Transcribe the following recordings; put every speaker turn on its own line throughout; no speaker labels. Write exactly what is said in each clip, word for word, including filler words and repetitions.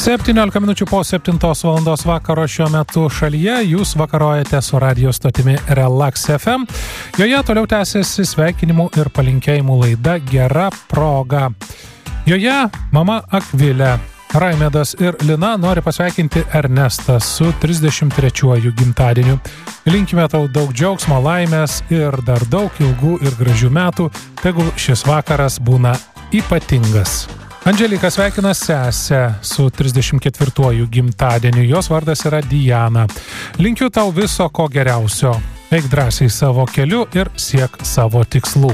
septyniolika minučių po septintos valandos vakaro šiuo metu šalyje jūs vakarojate su radio stotimi Relax F M. Joje toliau tęsiasi sveikinimų ir palinkėjimų laida Gera proga. Joje mama Akvilė, Raimedas ir Lina nori pasveikinti Ernestą su trisdešimt trečiuoju gimtadieniu. Linkime tau daug džiaugsmo, laimės ir dar daug ilgų ir gražių metų, tegul šis vakaras būna ypatingas. Andželika sveikina sesę su trisdešimt ketvirtuoju gimtadieniu. Jos vardas yra Diana. Linkiu tau viso ko geriausio. Eik drąsiai savo keliu ir siek savo tikslų.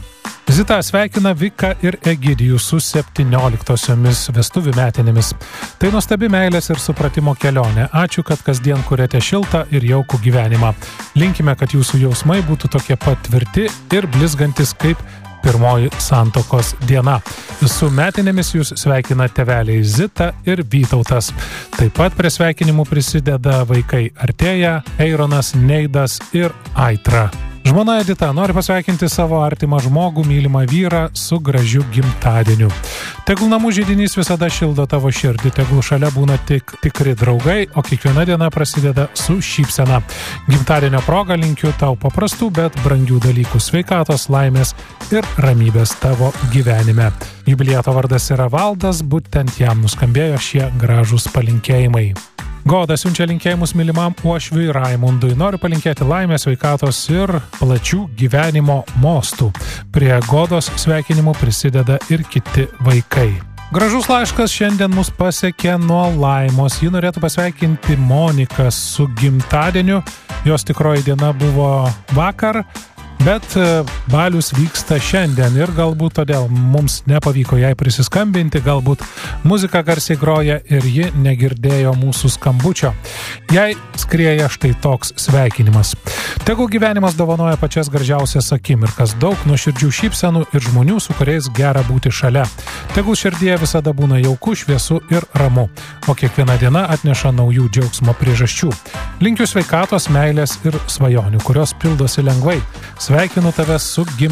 Zita sveikina Vika ir Egidijų su septynioliktosiomis vestuvių metinėmis. Tai nuostabi meilės ir supratimo kelionė. Ačiū, kad kasdien kuriate šiltą ir jaukų gyvenimą. Linkime, kad jūsų jausmai būtų tokie pat tvirti ir blizgantis kaip pirmoji santokos diena. Su metinėmis jūs sveikina tėveliai Zita ir Vytautas. Taip pat prie sveikinimų prisideda vaikai Artėja, Eironas, Neidas ir Aitra. Žmona Edita nori pasveikinti savo artimą žmogų, mylimą vyrą su gražiu gimtadieniu. Tegul namų židinys visada šildo tavo širdį, tegul šalia būna tik tikri draugai, o kiekviena diena prasideda su šypsena. Gimtadienio proga linkiu tau paprastų, bet brangių dalykų, sveikatos, laimės ir ramybės tavo gyvenime. Jubiliato vardas yra Valdas, būtent jam nuskambėjo šie gražūs palinkėjimai. Goda siunčia linkėjimus mylimam uošviui Raimundui. Noriu palinkėti laimės, sveikatos ir plačių gyvenimo mostų. Prie Godos sveikinimų prisideda ir kiti vaikai. Gražus laiškas šiandien mus pasiekė nuo Laimos. Ji norėtų pasveikinti Moniką su gimtadieniu. Jos tikroji diena buvo vakar, bet balius vyksta šiandien ir galbūt todėl mums nepavyko jai prisiskambinti, galbūt muzika garsiai groja ir ji negirdėjo mūsų skambučio. Jai skrieja štai toks sveikinimas. Tegul gyvenimas dovanoja pačias gražiausias akimirkas, daug nuoširdžių šypsenų ir žmonių, su kuriais gera būti šalia. Tegul širdyje visada būna jauku, šviesu ir ramu, o kiekviena diena atneša naujų džiaugsmo priežasčių. Linkiu sveikatos, meilės ir svajonių, kurios pildosi lengvai. Sveikinu tave su gimtadieniu.